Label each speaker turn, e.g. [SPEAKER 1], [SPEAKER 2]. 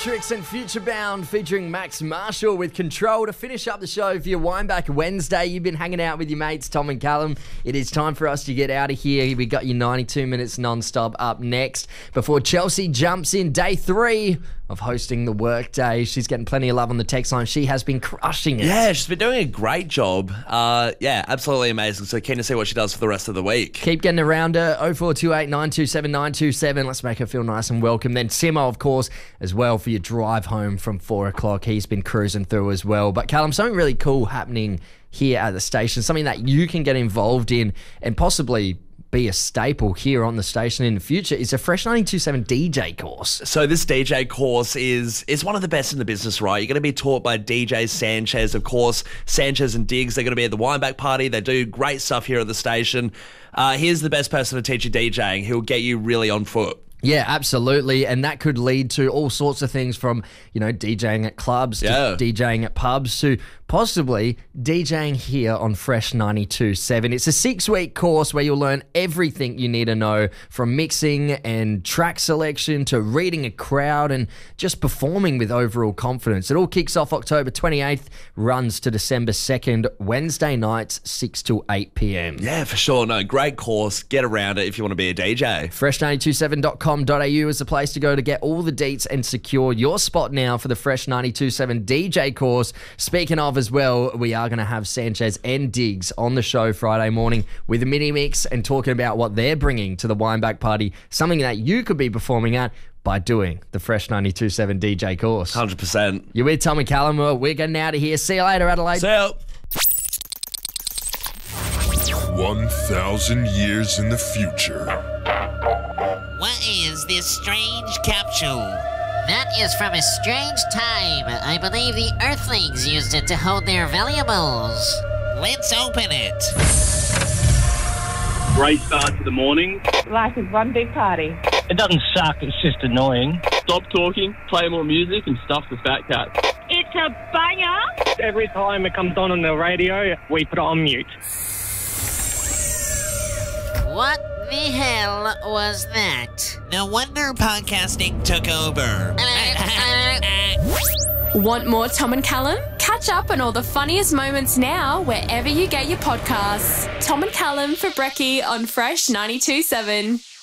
[SPEAKER 1] Matrix and Futurebound featuring Max Marshall with Control to finish up the show for your Wineback Wednesday. You've been hanging out with your mates, Tom and Callum. It is time for us to get out of here. We got you 92 minutes non-stop up next before Chelsea jumps in day 3 of hosting the workday. She's getting plenty of love on the text line. She has been crushing it.
[SPEAKER 2] Yeah, she's been doing a great job. Yeah, absolutely amazing. So keen to see what she does for the rest of the week.
[SPEAKER 1] Keep getting around her. 0428 927 927. Let's make her feel nice and welcome. Then Simo, of course, as well for your drive home from 4 o'clock. He's been cruising through as well. But Callum, something really cool happening here at the station, something that you can get involved in and possibly be a staple here on the station in the future is a Fresh 92.7 DJ course.
[SPEAKER 2] So this DJ course is one of the best in the business, right? You're going to be taught by DJ Sanchez, of course. Sanchez and Diggs, they're going to be at the Wineback party. They do great stuff here at the station. Here's the best person to teach you DJing. He'll get you really on foot.
[SPEAKER 1] Yeah, absolutely. And that could lead to all sorts of things from, DJing at clubs to DJing at pubs to possibly DJing here on Fresh 92.7. It's a 6-week course where you'll learn everything you need to know from mixing and track selection to reading a crowd and just performing with overall confidence. It all kicks off October 28th, runs to December 2nd, Wednesday nights, 6 till 8 p.m.
[SPEAKER 2] Yeah, for sure. No, great course. Get around it if you want to be a DJ.
[SPEAKER 1] Fresh927.com.au is the place to go to get all the deets and secure your spot now for the Fresh 92.7 DJ course. Speaking of as well, we are going to have Sanchez and Diggs on the show Friday morning with a mini mix and talking about what they're bringing to the Wineback party, something that you could be performing at by doing the Fresh 92.7 DJ course.
[SPEAKER 2] 100%.
[SPEAKER 1] You're with Tom and Callum. We're getting out of here. See you later, Adelaide.
[SPEAKER 2] See ya.
[SPEAKER 3] 1,000 years in the future.
[SPEAKER 4] What is this strange capsule? That is from a strange time. I believe the Earthlings used it to hold their valuables. Let's open it.
[SPEAKER 5] Great start to the morning.
[SPEAKER 6] Life is one big party.
[SPEAKER 7] It doesn't suck, it's just annoying.
[SPEAKER 5] Stop talking, play more music and stuff the fat cat.
[SPEAKER 6] It's a banger.
[SPEAKER 7] Every time it comes on the radio, we put it on mute.
[SPEAKER 4] What the hell was that? No wonder podcasting took over.
[SPEAKER 8] Want more Tom and Callum? Catch up on all the funniest moments now wherever you get your podcasts. Tom and Callum for Brekkie on Fresh 92.7.